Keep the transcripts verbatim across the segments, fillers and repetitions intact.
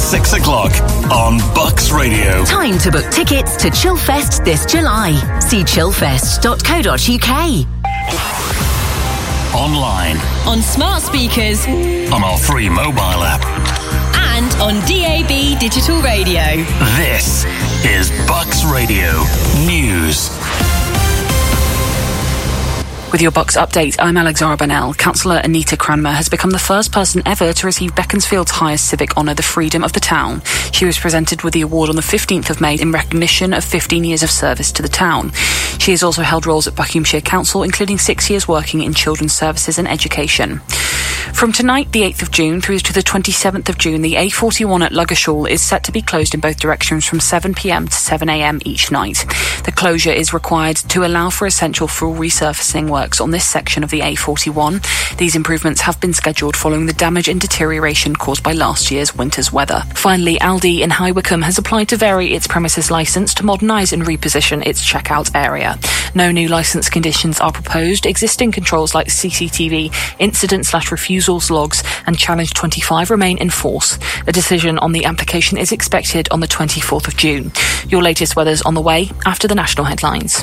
six o'clock on Bucks Radio. Time to book tickets to Chillfest this July. See chillfest dot co dot uk. Online. On smart speakers. On our free mobile app. And on D A B digital radio. This is Bucks Radio News. With your Bucks update, I'm Alexandra Burnell. Councillor Anita Cranmer has become the first person ever to receive Beaconsfield's highest civic honour, the Freedom of the Town. She was presented with the award on the fifteenth of May in recognition of fifteen years of service to the town. She has also held roles at Buckinghamshire Council, including six years working in children's services and education. From tonight, the eighth of June, through to the twenty-seventh of June, the A forty-one at Ludgershall is set to be closed in both directions from seven p m to seven a m each night. The closure is required to allow for essential full resurfacing works on this section of the A forty-one. These improvements have been scheduled following the damage and deterioration caused by last year's winter's weather. Finally, Aldi in High Wycombe has applied to vary its premises licence to modernise and reposition its checkout area. No new licence conditions are proposed. Existing controls like C C T V, incident slash refusals logs and Challenge twenty-five remain in force. A decision on the application is expected on the twenty-fourth of June. Your latest weather's on the way after the national headlines.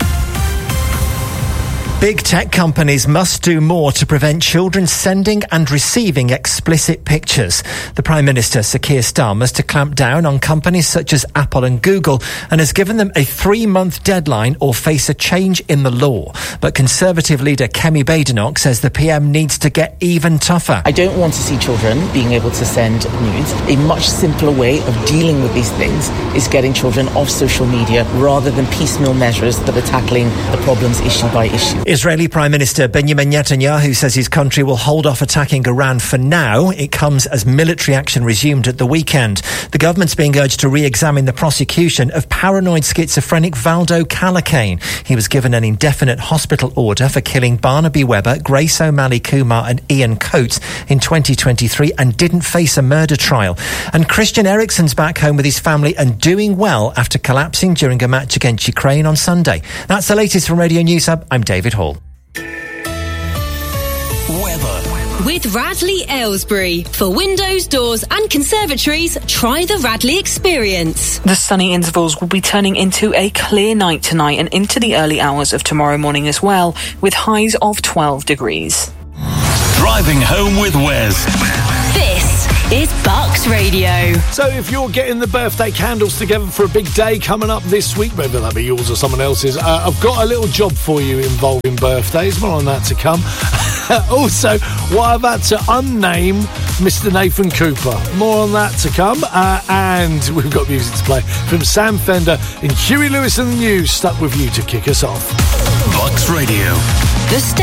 Big tech companies must do more to prevent children sending and receiving explicit pictures. The Prime Minister, Sir Keir Starmer, has to clamp down on companies such as Apple and Google and has given them a three-month deadline or face a change in the law. But Conservative leader Kemi Badenoch says the P M needs to get even tougher. I don't want to see children being able to send nudes. A much simpler way of dealing with these things is getting children off social media rather than piecemeal measures that are tackling the problems issue by issue. Israeli Prime Minister Benjamin Netanyahu says his country will hold off attacking Iran for now. It comes as military action resumed at the weekend. The government's being urged to re-examine the prosecution of paranoid schizophrenic Valdo Calacane. He was given an indefinite hospital order for killing Barnaby Webber, Grace O'Malley Kumar and Ian Coates in twenty twenty-three and didn't face a murder trial. And Christian Eriksen's back home with his family and doing well after collapsing during a match against Ukraine on Sunday. That's the latest from Radio News Hub. I'm David Hall. Weather. With Radley Aylesbury. For windows, doors and conservatories, try the Radley experience. The sunny intervals will be turning into a clear night tonight and into the early hours of tomorrow morning as well, with highs of twelve degrees. Driving home with Wes. This is Bucks Radio. So if you're getting the birthday candles together for a big day coming up this week, whether that be yours or someone else's, uh, I've got a little job for you involving birthdays. More on that to come. Also, what I've had to unname Mister Nathan Cooper. More on that to come. Uh, and we've got music to play from Sam Fender and Huey Lewis and the News stuck with you to kick us off. Bucks Radio. The